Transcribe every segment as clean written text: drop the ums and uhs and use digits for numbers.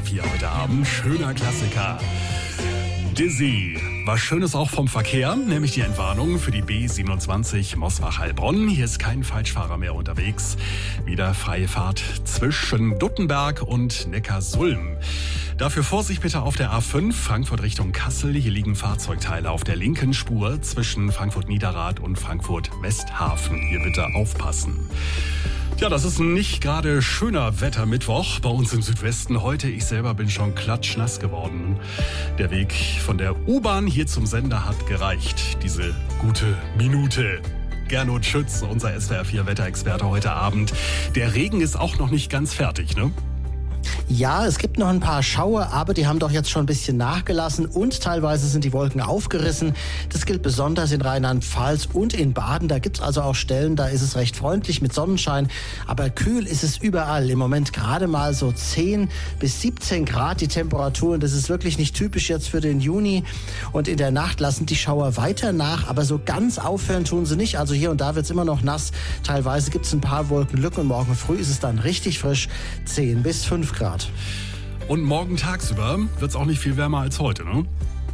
4 heute Abend. Schöner Klassiker. Dizzy. Was Schönes auch vom Verkehr, nämlich die Entwarnung für die B27 Mosbach-Heilbronn. Hier ist kein Falschfahrer mehr unterwegs. Wieder freie Fahrt zwischen Duttenberg und Neckarsulm. Dafür Vorsicht bitte auf der A5 Frankfurt Richtung Kassel. Hier liegen Fahrzeugteile auf der linken Spur zwischen Frankfurt-Niederrad und Frankfurt-Westhafen. Hier bitte aufpassen. Ja, das ist ein nicht gerade schöner Wettermittwoch bei uns im Südwesten. Heute, ich selber bin schon klatschnass geworden. Der Weg von der U-Bahn hier zum Sender hat gereicht. Diese gute Minute. Gernot Schütz, unser SWR 4 Wetterexperte heute Abend. Der Regen ist auch noch nicht ganz fertig, ne? Ja, es gibt noch ein paar Schauer, aber die haben doch jetzt schon ein bisschen nachgelassen und teilweise sind die Wolken aufgerissen. Das gilt besonders in Rheinland-Pfalz und in Baden. Da gibt's also auch Stellen, da ist es recht freundlich mit Sonnenschein, aber kühl ist es überall. Im Moment gerade mal so 10 bis 17 Grad die Temperaturen. Das ist wirklich nicht typisch jetzt für den Juni. Und in der Nacht lassen die Schauer weiter nach, aber so ganz aufhören tun sie nicht. Also hier und da wird's immer noch nass. Teilweise gibt's ein paar Wolkenlücken und morgen früh ist es dann richtig frisch, 10 bis 5 Grad. Und morgen tagsüber wird es auch nicht viel wärmer als heute, ne?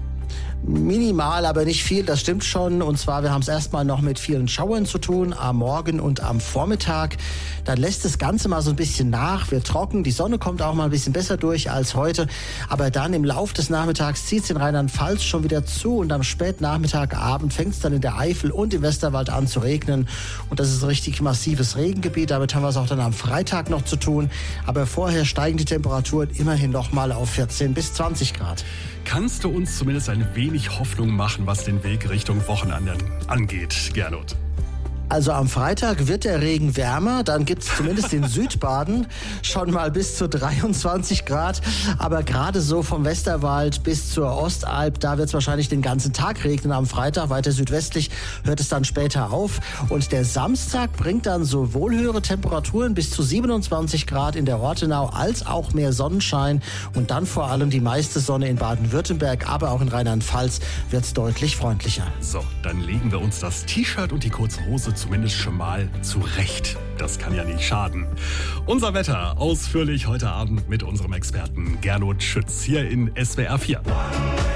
Minimal, aber nicht viel, das stimmt schon. Und zwar, wir haben es erstmal noch mit vielen Schauern zu tun, am Morgen und am Vormittag. Dann lässt das Ganze mal so ein bisschen nach, wird trocken, die Sonne kommt auch mal ein bisschen besser durch als heute. Aber dann im Laufe des Nachmittags zieht es in Rheinland-Pfalz schon wieder zu und am Spätnachmittag, Abend fängt es dann in der Eifel und im Westerwald an zu regnen. Und das ist ein richtig massives Regengebiet, damit haben wir es auch dann am Freitag noch zu tun. Aber vorher steigen die Temperaturen immerhin noch mal auf 14 bis 20 Grad. Kannst du uns zumindest ein wenig Hoffnung machen, was den Weg Richtung Wochenende angeht, Gernot? Also am Freitag wird der Regen wärmer, dann gibt's zumindest in Südbaden schon mal bis zu 23 Grad. Aber gerade so vom Westerwald bis zur Ostalb, da wird's wahrscheinlich den ganzen Tag regnen am Freitag. Weiter südwestlich hört es dann später auf. Und der Samstag bringt dann sowohl höhere Temperaturen bis zu 27 Grad in der Ortenau als auch mehr Sonnenschein. Und dann vor allem die meiste Sonne in Baden-Württemberg, aber auch in Rheinland-Pfalz wird's deutlich freundlicher. So, dann legen wir uns das T-Shirt und die kurze Hose zumindest schon mal zurecht. Das kann ja nicht schaden. Unser Wetter ausführlich heute Abend mit unserem Experten Gernot Schütz hier in SWR 4.